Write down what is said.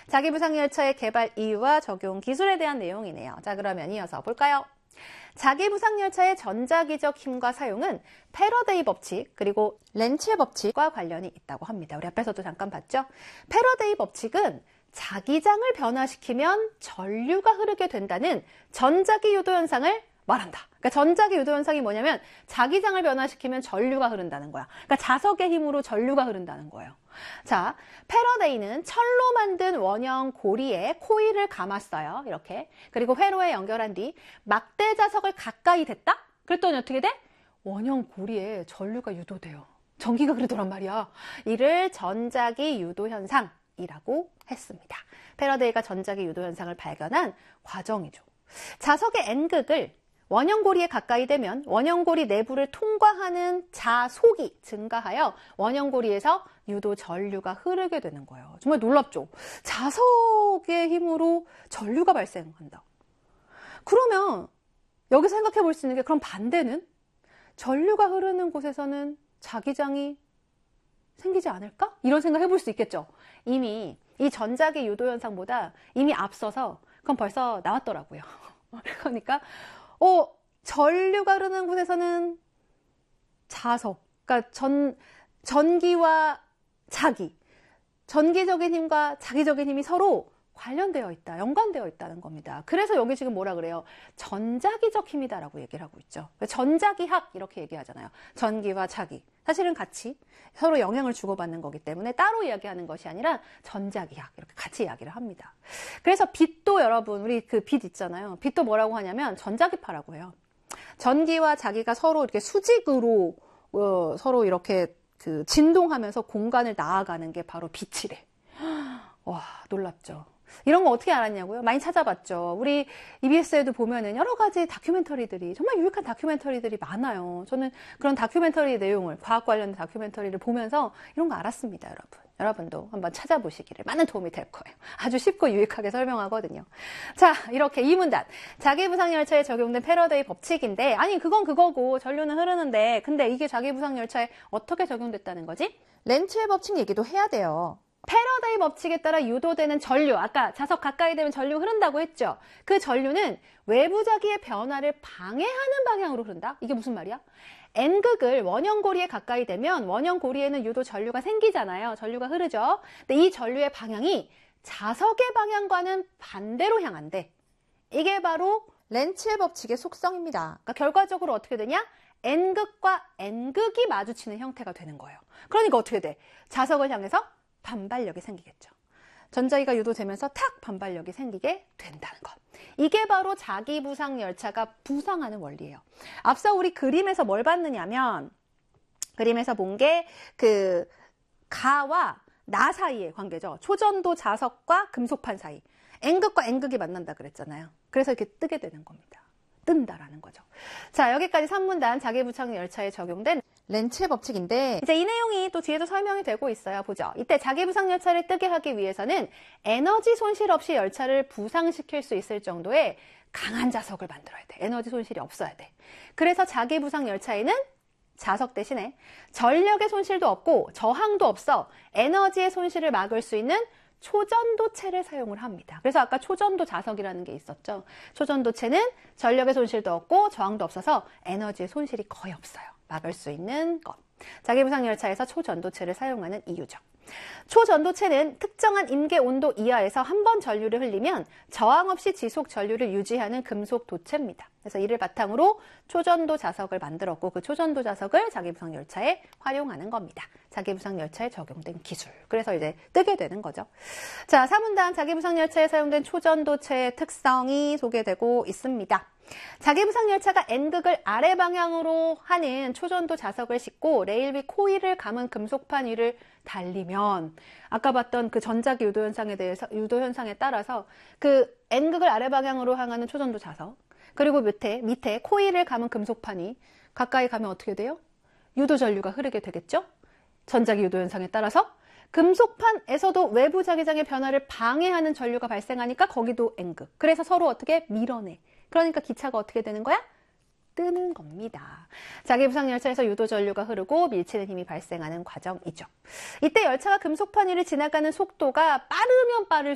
자기부상열차의 개발 이유와 적용 기술에 대한 내용이네요. 자, 그러면 이어서 볼까요? 자기부상열차의 전자기적 힘과 사용은 패러데이 법칙 그리고 렌츠의 법칙과 관련이 있다고 합니다. 우리 앞에서도 잠깐 봤죠? 패러데이 법칙은 자기장을 변화시키면 전류가 흐르게 된다는 전자기 유도 현상을 말한다. 그러니까 전자기 유도 현상이 뭐냐면 자기장을 변화시키면 전류가 흐른다는 거야. 그러니까 자석의 힘으로 전류가 흐른다는 거예요. 자, 패러데이는 철로 만든 원형 고리에 코일을 감았어요. 이렇게. 그리고 회로에 연결한 뒤 막대 자석을 가까이 댔다? 그랬더니 어떻게 돼? 원형 고리에 전류가 유도돼요. 전기가 흐르더란 말이야. 이를 전자기 유도 현상이라고 했습니다. 패러데이가 전자기 유도 현상을 발견한 과정이죠. 자석의 N극을 원형고리에 가까이 되면 원형고리 내부를 통과하는 자속이 증가하여 원형고리에서 유도 전류가 흐르게 되는 거예요. 정말 놀랍죠? 자석의 힘으로 전류가 발생한다. 그러면 여기서 생각해 볼 수 있는 게 그럼 반대는? 전류가 흐르는 곳에서는 자기장이 생기지 않을까? 이런 생각 해볼 수 있겠죠? 이미 이 전자기 유도 현상보다 이미 앞서서 그건 벌써 나왔더라고요. 그러니까 전류가 흐르는 곳에서는 자석, 그러니까 전기와 전기적인 힘과 자기적인 힘이 서로 관련되어 있다, 연관되어 있다는 겁니다. 그래서 여기 지금 뭐라 그래요? 전자기적 힘이다라고 얘기를 하고 있죠. 전자기학 이렇게 얘기하잖아요. 전기와 자기. 사실은 같이 서로 영향을 주고받는 거기 때문에 따로 이야기하는 것이 아니라 전자기학 이렇게 같이 이야기를 합니다. 그래서 빛도 여러분, 우리 그 빛 있잖아요. 빛도 뭐라고 하냐면 전자기파라고 해요. 전기와 자기가 서로 이렇게 수직으로 서로 이렇게 그 진동하면서 공간을 나아가는 게 바로 빛이래. 와, 놀랍죠. 이런 거 어떻게 알았냐고요? 많이 찾아봤죠. 우리 EBS에도 보면은 여러 가지 다큐멘터리들이, 정말 유익한 다큐멘터리들이 많아요. 저는 그런 다큐멘터리 내용을, 과학 관련 다큐멘터리를 보면서 이런 거 알았습니다, 여러분. 여러분도 한번 찾아보시기를 많은 도움이 될 거예요. 아주 쉽고 유익하게 설명하거든요. 자, 이렇게 2문단. 자기부상열차에 적용된 패러데이 법칙인데, 아니, 그건 그거고, 전류는 흐르는데, 근데 이게 자기부상열차에 어떻게 적용됐다는 거지? 렌츠의 법칙 얘기도 해야 돼요. 패러데이 법칙에 따라 유도되는 전류, 아까 자석 가까이 되면 전류 흐른다고 했죠. 그 전류는 외부 자기의 변화를 방해하는 방향으로 흐른다? 이게 무슨 말이야? N극을 원형고리에 가까이 되면 원형고리에는 유도 전류가 생기잖아요. 전류가 흐르죠. 근데 이 전류의 방향이 자석의 방향과는 반대로 향한대. 이게 바로 렌츠의 법칙의 속성입니다. 그러니까 결과적으로 어떻게 되냐? N극과 N극이 마주치는 형태가 되는 거예요. 그러니까 어떻게 돼? 자석을 향해서 반발력이 생기겠죠. 전자기가 유도되면서 탁 반발력이 생기게 된다는 것. 이게 바로 자기부상 열차가 부상하는 원리예요. 앞서 우리 그림에서 뭘 봤느냐면, 그림에서 본 게 그 가와 나 사이의 관계죠. 초전도 자석과 금속판 사이. N극과 N극이 만난다 그랬잖아요. 그래서 이렇게 뜨게 되는 겁니다. 뜬다라는 거죠. 자, 여기까지 3문단 자기부상 열차에 적용된 렌츠의 법칙인데, 이제 이 내용이 또 뒤에도 설명이 되고 있어요. 보죠. 이때 자기부상 열차를 뜨게 하기 위해서는 에너지 손실 없이 열차를 부상시킬 수 있을 정도의 강한 자석을 만들어야 돼. 에너지 손실이 없어야 돼. 그래서 자기부상 열차에는 자석 대신에 전력의 손실도 없고 저항도 없어 에너지의 손실을 막을 수 있는 초전도체를 사용을 합니다. 그래서 아까 초전도 자석이라는 게 있었죠. 초전도체는 전력의 손실도 없고 저항도 없어서 에너지의 손실이 거의 없어요. 막을 수 있는 것. 자기부상 열차에서 초전도체를 사용하는 이유죠. 초전도체는 특정한 임계 온도 이하에서 한 번 전류를 흘리면 저항 없이 지속 전류를 유지하는 금속 도체입니다. 그래서 이를 바탕으로 초전도 자석을 만들었고 그 초전도 자석을 자기부상 열차에 활용하는 겁니다. 자기부상 열차에 적용된 기술. 그래서 이제 뜨게 되는 거죠. 자, 3문단 자기부상 열차에 사용된 초전도체의 특성이 소개되고 있습니다. 자기부상 열차가 N극을 아래 방향으로 하는 초전도 자석을 싣고 레일 위 코일을 감은 금속판 위를 달리면 아까 봤던 그 전자기 유도 현상에 따라서 그 N극을 아래 방향으로 향하는 초전도 자석 그리고 밑에 코일을 감은 금속판이 가까이 가면 어떻게 돼요? 유도 전류가 흐르게 되겠죠? 전자기 유도 현상에 따라서 금속판에서도 외부 자기장의 변화를 방해하는 전류가 발생하니까 거기도 N극. 그래서 서로 어떻게 밀어내. 그러니까 기차가 어떻게 되는 거야? 뜨는 겁니다. 자기부상 열차에서 유도 전류가 흐르고 밀치는 힘이 발생하는 과정이죠. 이때 열차가 금속판 위를 지나가는 속도가 빠르면